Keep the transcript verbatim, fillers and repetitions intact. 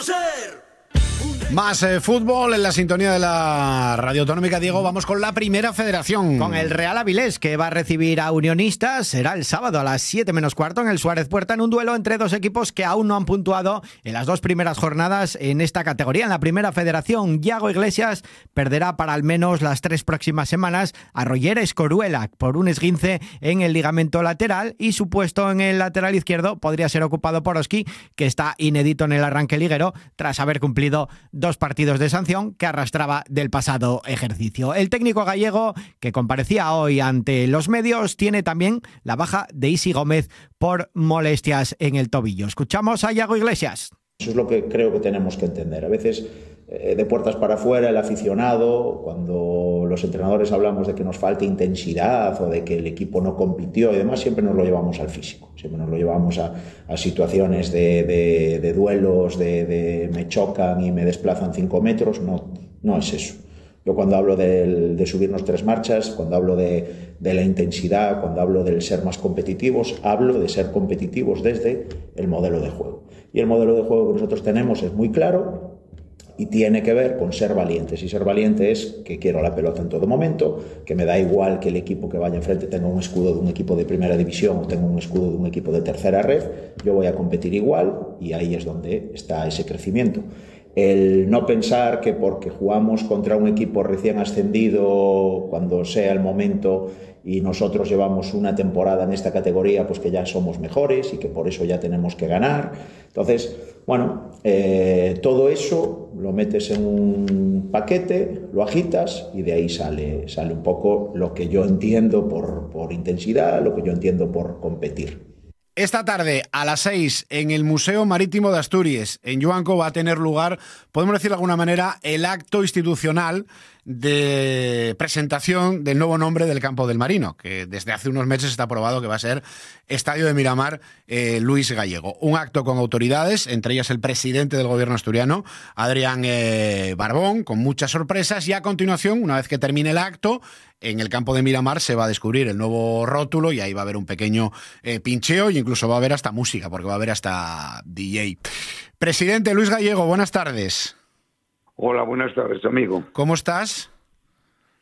ser. Más eh, fútbol en la sintonía de la Radio Autonómica. Diego, vamos con la Primera Federación. Con el Real Avilés, que va a recibir a Unionistas. Será el sábado a las siete menos cuarto en el Suárez Puerta, en un duelo entre dos equipos que aún no han puntuado en las dos primeras jornadas en esta categoría. En la Primera Federación, Yago Iglesias perderá para al menos las tres próximas semanas a Roger Escoruela por un esguince en el ligamento lateral, y su puesto en el lateral izquierdo podría ser ocupado por Oski, que está inédito en el arranque liguero tras haber cumplido dos partidos de sanción que arrastraba del pasado ejercicio. El técnico gallego, que comparecía hoy ante los medios, tiene también la baja de Isi Gómez por molestias en el tobillo. Escuchamos a Yago Iglesias. Eso es lo que creo que tenemos que entender. A veces, eh, de puertas para afuera, el aficionado, cuando los entrenadores hablamos de que nos falta intensidad o de que el equipo no compitió y demás, siempre nos lo llevamos al físico, siempre nos lo llevamos a, a situaciones de, de, de duelos, de, de me chocan y me desplazan cinco metros. No, no es eso. Yo cuando hablo de, de subirnos tres marchas, cuando hablo de, de la intensidad, cuando hablo del ser más competitivos, hablo de ser competitivos desde el modelo de juego. Y el modelo de juego que nosotros tenemos es muy claro y tiene que ver con ser valientes. Y ser valiente es que quiero la pelota en todo momento, que me da igual que el equipo que vaya enfrente tenga un escudo de un equipo de primera división o tenga un escudo de un equipo de tercera ref. Yo voy a competir igual, y ahí es donde está ese crecimiento. El no pensar que porque jugamos contra un equipo recién ascendido, cuando sea el momento, y nosotros llevamos una temporada en esta categoría, pues que ya somos mejores y que por eso ya tenemos que ganar. Entonces, bueno, eh, todo eso lo metes en un paquete, lo agitas y de ahí sale, sale un poco lo que yo entiendo por, por intensidad, lo que yo entiendo por competir. Esta tarde a las seis en el Museo Marítimo de Asturias, en Yuanco, va a tener lugar, podemos decir de alguna manera, el acto institucional de presentación del nuevo nombre del Campo del Marino, que desde hace unos meses está aprobado que va a ser Estadio de Miramar eh, Luis Gallego. Un acto con autoridades, entre ellas el presidente del gobierno asturiano, Adrián eh, Barbón, con muchas sorpresas, y a continuación, una vez que termine el acto, en el Campo de Miramar se va a descubrir el nuevo rótulo y ahí va a haber un pequeño eh, pincheo, e incluso va a haber hasta música, porque va a haber hasta D J. Presidente Luis Gallego, buenas tardes. Hola, buenas tardes, amigo. ¿Cómo estás?